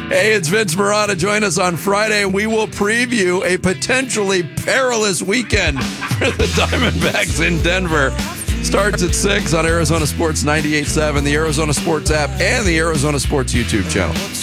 Hey, it's Vince Marotta. Join us on Friday, and we will preview a potentially perilous weekend for the Diamondbacks in Denver. Starts at 6 on Arizona Sports 98.7, the Arizona Sports app, and the Arizona Sports YouTube channel.